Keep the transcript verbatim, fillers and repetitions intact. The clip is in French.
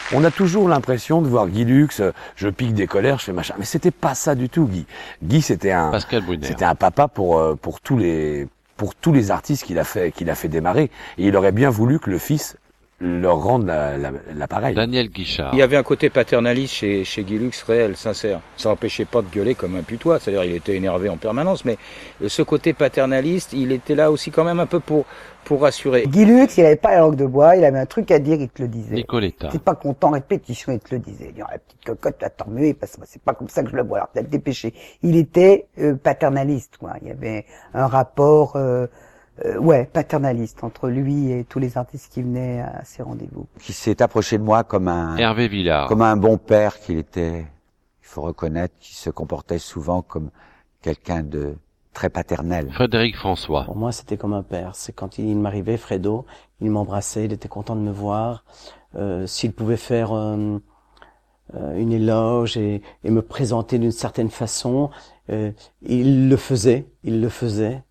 On a toujours l'impression de voir Guy Lux, euh, je pique des colères, je fais machin. Mais c'était pas ça du tout, Guy. Guy, c'était un, Pascal Brunner. c'était un papa pour euh, pour tous les pour tous les artistes qu'il a fait qu'il a fait démarrer. Et il aurait bien voulu que le fils leur rende l'appareil. La, la, Daniel Guichard. Il y avait un côté paternaliste chez, chez Guy Lux réel, sincère. Ça n'empêchait pas de gueuler comme un putois, c'est-à-dire il était énervé en permanence, mais ce côté paternaliste, il était là aussi quand même un peu pour, pour rassurer. Guy Lux, il avait pas la langue de bois, il avait un truc à dire, il te le disait. Nicoletta. T'es pas content, répétition, il te le disait. Il dit, oh, la petite cocotte, tu vas t'en remuer, parce que c'est pas comme ça que je le vois, alors t'as dépêché. Il était euh, paternaliste, quoi. Il y avait un rapport... Euh, Euh, ouais, paternaliste entre lui et tous les artistes qui venaient à ces rendez-vous. Qui s'est approché de moi comme un Hervé Villard. comme un bon père qu'il était. Il faut reconnaître qu'il se comportait souvent comme quelqu'un de très paternel. Frédéric François. Pour moi, c'était comme un père. C'est quand il m'arrivait, Fredo, il m'embrassait, il était content de me voir. Euh, s'il pouvait faire euh, euh, une éloge et, et me présenter d'une certaine façon, euh, il le faisait, il le faisait.